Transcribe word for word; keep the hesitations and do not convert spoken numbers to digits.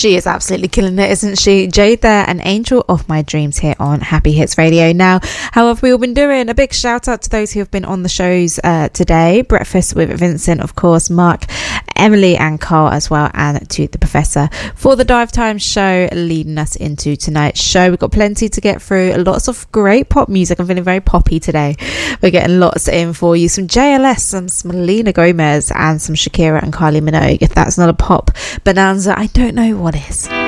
She is absolutely killing it, isn't she? Jade there, an angel of my dreams here on Happy Hits Radio. Now, how have we all been doing? A big shout out to those who have been on the shows uh, today. Breakfast with Vincent, of course, Mark, Emily and Carl as well, and to the Professor for the Dive Time show leading us into tonight's show. We've got plenty to get through, lots of great pop music. I'm feeling very poppy today. We're getting lots in for you. Some J L S, some Selena Gomez and some Shakira and Kylie Minogue. If that's not a pop bonanza, I don't know what is.